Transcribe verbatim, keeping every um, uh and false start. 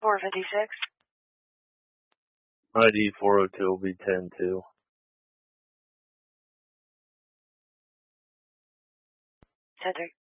four fifty-six. I D four oh two will be ten two. ten three.